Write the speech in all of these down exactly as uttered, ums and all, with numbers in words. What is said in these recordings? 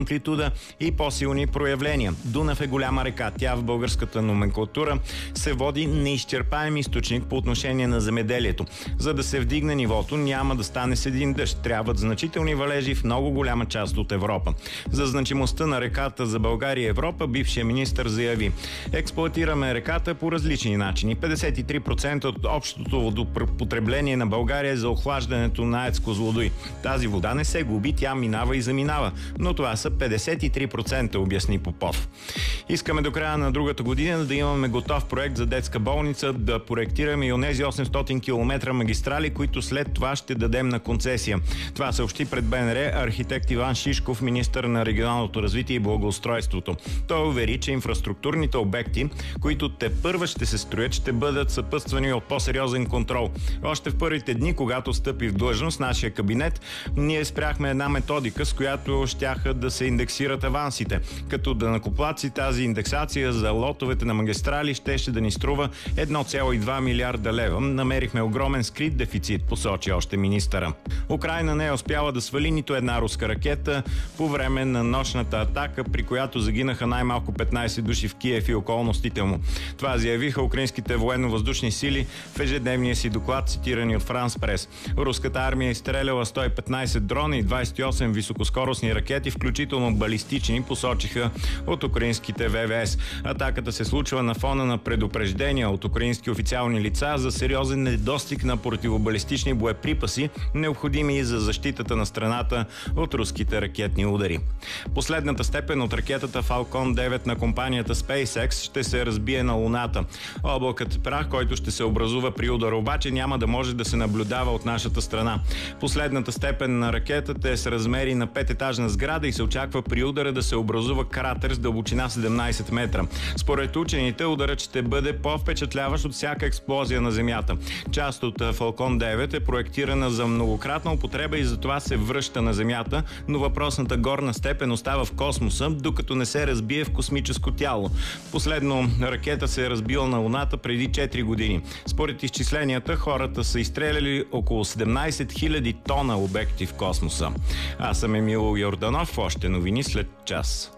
амплитуда и по-силни проявления. Дунав е голяма река. Тя в българската номенклатура се води неизчерпаем източник по отношение на земеделието. За да се вдигне нивото, няма да стане с един дъжд. Трябват значителни валежи в много голяма част от Европа. За значимостта на реката за България и Европа бившият министър заяви: експлоатираме реката по различни начини. петдесет и три процента от общото водопотребление на България е за охлаждането на АЕЦ Козлодуй. Тази вода не се губи, тя минава и заминава. Но това са петдесет и три процента, обясни Попов. Искаме до края на другата година да имаме готов проект за детска болница, да проектираме и онези осемстотин километра магистрали, които след това ще дадем на концесия. Това съобщи пред БНР архитект Иван Шишков, министър на регионалното развитие и благоустройството. Той увери, че инфраструктурните обекти, които тепърва ще се строят, ще бъдат съпътствани от по-сериозен контрол. Още в първите дни, когато стъпи в длъжност нашия кабинет, ние спряхме една методика, с която щяха да се индексират авансите. Като данъкоплатци тази индексация за лотовете на магистрали щеше да ни струва едно цяло и две милиарда лева. Намерихме огромен скрит дефицит, посочи още министъра. Украйна не е успяла да свали нито една руска ракета по време на нощната атака, при която загинаха най-малко петнайсет души в Киев и околностите му. Това заявиха украинските военно-въздушни сили в ежедневния си доклад, цитирани от Франс Прес. Руската армия е изстреляла сто и петнайсет дрона и двайсет и осем високоскоростни ракети, включително балистични, посочиха от украинските В В С. Атаката се случва на фона на предупреждения от украински официални лица за сериозен недостиг на противобалистични боеприпаси, необходими и за защитата на страната от руските ракетни удари. Последната степен от ракетата Falcon девет на компанията SpaceX ще се разбие на Луната. Облакът прах, който ще се образува при удара, обаче няма да може да се наблюдава от нашата страна. Последната степен на ракетата е с размери на пететажна сграда и се очаква при удара да се образува кратер с дълбочина седемнайсет метра. Според учените, ударът ще бъде по-впечатляващ от всяка експлозия на Земята. Част от Falcon девет е проектирана за многократна употреба и затова се връща на Земята, но въпросната горна степен остава в космоса, докато не се разбие в космическо тяло. Последно ракета се е разбила на Луната преди четири години. Според изчисленията, хората са изстреляли около седемнайсет хиляди тона обекти в космоса. Аз съм Емил Йорданов, още новини след час.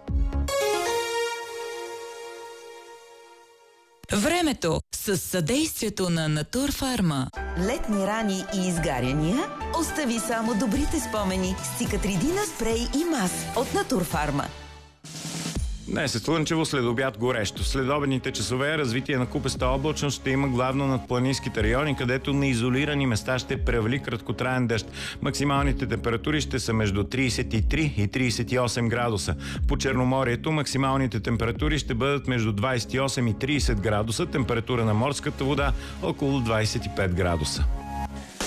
Времето с съдействието на Натурфарма. Летни рани и изгаряния? Остави само добрите спомени с Цикатридина спрей и мас от Натурфарма. Днес е слънчево, след обяд горещо. След обедните часове развитие на купеста облачност ще има главно над планинските райони, където на изолирани места ще превали краткотраен дъжд. Максималните температури ще са между трийсет и три и трийсет и осем градуса. По Черноморието максималните температури ще бъдат между двайсет и осем и трийсет градуса, температура на морската вода около двайсет и пет градуса.